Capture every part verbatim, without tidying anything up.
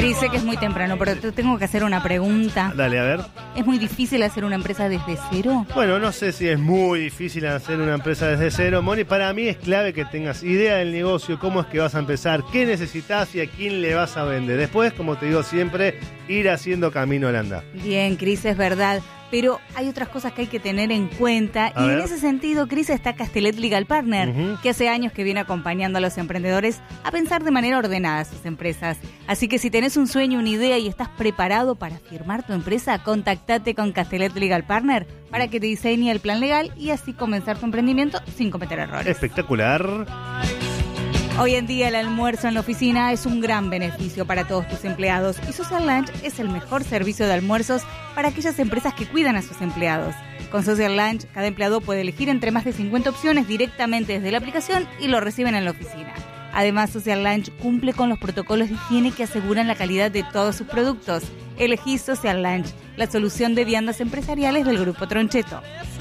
Cris, sé que es muy temprano, pero te tengo que hacer una pregunta. Dale, a ver. ¿Es muy difícil hacer una empresa desde cero? Bueno, no sé si es muy difícil hacer una empresa desde cero, Moni. Para mí es clave que tengas idea del negocio, cómo es que vas a empezar, qué necesitas y a quién le vas a vender. Después, como te digo siempre, ir haciendo camino al andar. Bien, Cris, es verdad. Pero hay otras cosas que hay que tener en cuenta. A y ver. en ese sentido, Cris, está Castellet Legal Partner, Uh-huh. que hace años que viene acompañando a los emprendedores a pensar de manera ordenada sus empresas. Así que si tenés un sueño, una idea y estás preparado para firmar tu empresa, contactate con Castellet Legal Partner para que te diseñe el plan legal y así comenzar tu emprendimiento sin cometer errores. Espectacular. Hoy en día el almuerzo en la oficina es un gran beneficio para todos tus empleados y Social Lunch es el mejor servicio de almuerzos para aquellas empresas que cuidan a sus empleados. Con Social Lunch, cada empleado puede elegir entre más de cincuenta opciones directamente desde la aplicación y lo reciben en la oficina. Además, Social Lunch cumple con los protocolos de higiene que aseguran la calidad de todos sus productos. Elegí Social Lunch, la solución de viandas empresariales del Grupo Troncheto.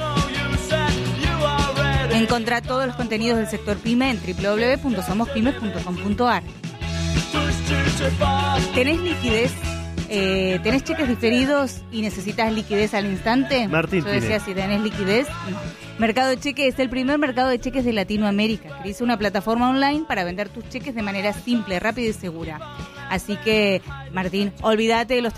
Encontrá todos los contenidos del sector PYME en doble u doble u doble u punto somos pymes punto com punto a r. ¿Tenés liquidez? Eh, ¿Tenés cheques diferidos y necesitas liquidez al instante? Martín Yo decía, tiene. si tenés liquidez, no. Mercado de Cheques es el primer mercado de cheques de Latinoamérica. Es una plataforma online para vender tus cheques de manera simple, rápida y segura. Así que, Martín, olvídate de los